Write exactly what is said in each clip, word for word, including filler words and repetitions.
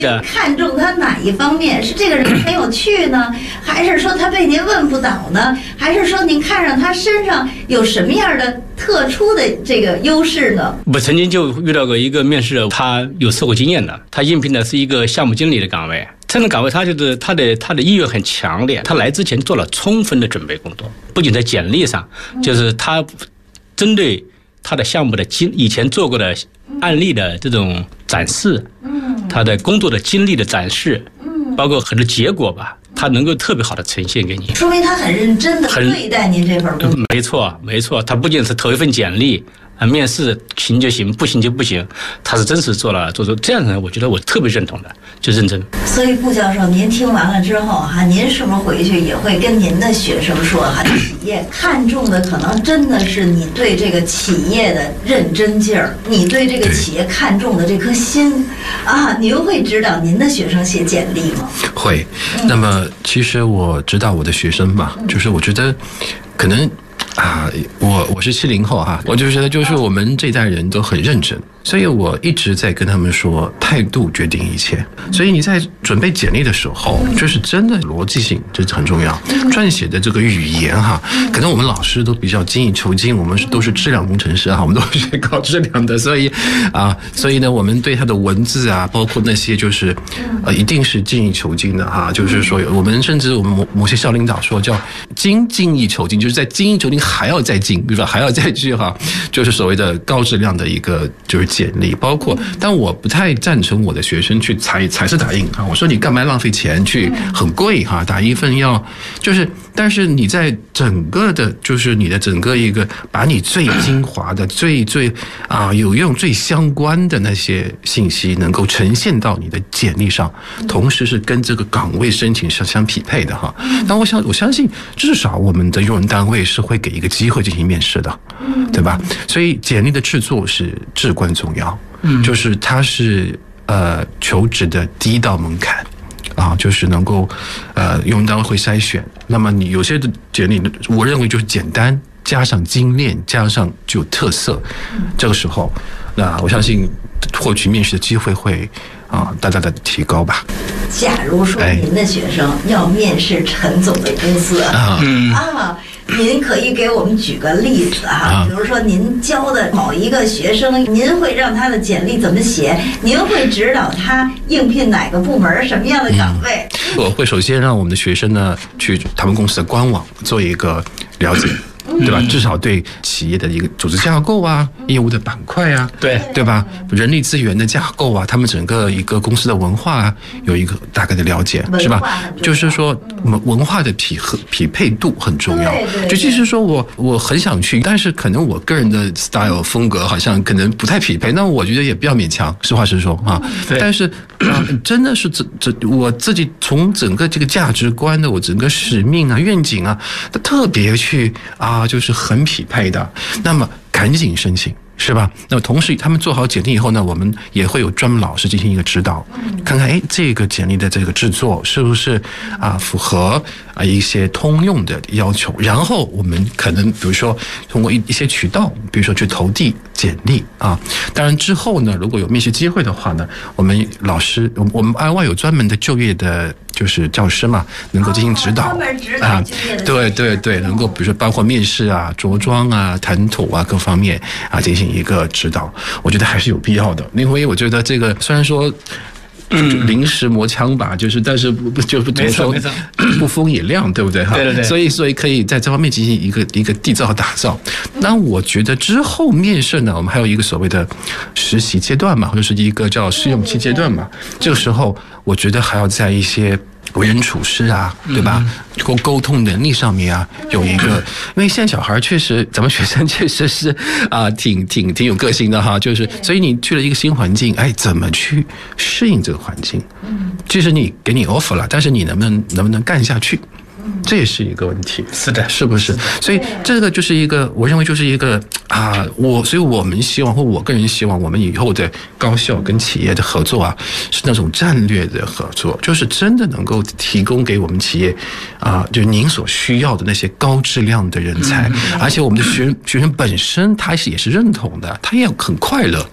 看重他哪一方面？是这个人很有趣呢，还是说他被您问不倒呢？还是说您看上他身上有什么样的特殊的这个优势呢？ 我曾经就遇到过一个面试，他有社会经验的，他应聘的是一个项目经理的岗位。这种岗位，他就是他的他的意愿很强烈，他来之前做了充分的准备工作，不仅在简历上，就是他针对他的项目的经以前做过的案例的这种展示，他的工作的经历的展示，包括很多结果吧，他能够特别好的呈现给你， 说明他很认真的对待您这份工作。 没错，没错，他不仅是投一份简历。面试行就行，不行就不行，他是真实做了做出这样的人，我觉得我特别认同的，就认真。 所以顾教授，您听完了之后哈，您是不是回去也会跟您的学生说哈，企业看重的可能真的是你对这个企业的认真劲儿，你对这个企业看重的这颗心啊，您会指导您的学生写简历吗？ 会。那么其实我指导我的学生吧，就是我觉得可能。啊，我我是七零后哈，我就觉得就是我们这代人都很认真，所以我一直在跟他们说，态度决定一切。所以你在准备简历的时候，就是真的逻辑性这很重要。撰写的这个语言哈，可能我们老师都比较精益求精，我们都是质量工程师哈，我们都是搞质量的，所以啊，所以呢，我们对他的文字啊，包括那些就是呃，一定是精益求精的哈。就是说，我们甚至我们某某些校领导说叫精精益求精，就是在精益求精还要再精，比如说还要再去哈，就是所谓的高质量的一个就是简历，包括，但我不太赞成我的学生去彩彩色打印啊，我说你干嘛浪费钱去很贵哈，打一份要就是，但是你在整个的，就是你的整个一个把你最精华的、最最啊有用、最相关的那些信息能够呈现到你的简历上，同时是跟这个岗位申请是相匹配的哈。但我想我相信，至少我们的用人单位是会给一个机会进行面试的，对吧？所以简历的制作是至关重要，就是它是呃求职的第一道门槛。啊，就是能够，呃，用人单位会筛选。那么你有些的简历，我认为就是简单，加上精炼，加上具有特色。这个时候，那我相信获取面试的机会会啊大大的提高吧。 假如说您的学生要面试陈总的公司啊，嗯、啊，您可以给我们举个例子啊，比如说您教的某一个学生，您会让他的简历怎么写？您会指导他应聘哪个部门、什么样的岗位？ 嗯、我会首先让我们的学生呢去他们公司的官网做一个了解。对吧？至少对企业的一个组织架构啊、业务的板块啊， 对对吧？人力资源的架构啊，他们整个一个公司的文化啊，有一个大概的了解，是吧？就是说，文化的匹合匹配度很重要。就即使说我我很想去，但是可能我个人的 style 风格好像可能不太匹配，那我觉得也不要勉强，实话实说啊。但是啊，真的是这这我自己从整个这个价值观的，我整个使命啊、愿景啊，特别去啊。就是很匹配的，那么赶紧申请，是吧？那么同时他们做好简历以后呢，我们也会有专门老师进行一个指导，看看哎这个简历的这个制作是不是啊符合啊一些通用的要求，然后我们可能比如说通过一一些渠道，比如说去投递简历啊。当然之后呢，如果有面试机会的话呢，我们老师我们爱外有专门的就业的。就是教师嘛，能够进行指导、哦、 指导啊， 对对对，能够比如说包括面试啊、着装啊、谈吐啊各方面啊进行一个指导，我觉得还是有必要的。因为我觉得这个虽然说。嗯，临时磨枪吧，就是，但是不就不说不风也亮，对不对哈？ 对对对。 所以，所以可以在这方面进行一个一个缔造打造。那我觉得之后面试呢，我们还有一个所谓的实习阶段嘛，或者是一个叫试用期阶段嘛。这个时候，我觉得还要在一些为人处事啊，对吧？沟沟通能力上面啊，有一个，因为现在小孩确实，咱们学生确实是啊、呃，挺挺挺有个性的哈，就是所以你去了一个新环境，哎，怎么去适应这个环境？嗯，即使你给你 offer 了，但是你能不能能不能干下去？这也是一个问题， 是的， 是不是？所以这个就是一个，我认为就是一个啊，我所以我们希望，或我个人希望，我们以后的高校跟企业的合作啊，是那种战略的合作，就是真的能够提供给我们企业啊，就是您所需要的那些高质量的人才，而且我们的学学生本身他是也是认同的，他也很快乐。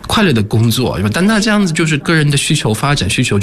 快乐的工作，是吧？但那这样子就是个人的需求发展需求